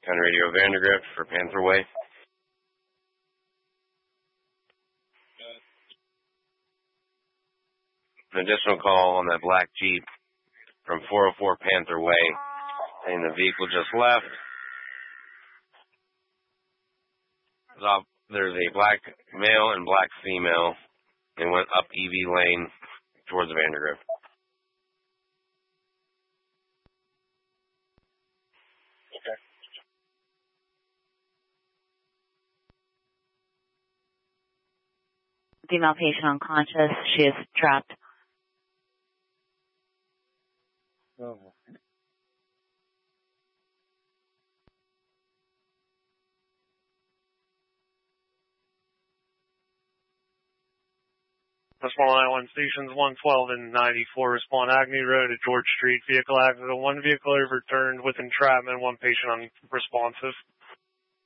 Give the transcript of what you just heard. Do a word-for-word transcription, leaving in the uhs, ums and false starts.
On radio Vandergrift for Panther Way. An additional call on that black Jeep from four oh four Panther Way, and the vehicle just left. There's a black male and black female. They went up E V lane towards Vandergrift. Okay. Female patient unconscious. She is trapped. Oh. Respond nine one stations one twelve and ninety-four. Respond Agnew Road at George Street. Vehicle accident. One vehicle overturned with entrapment. One patient unresponsive.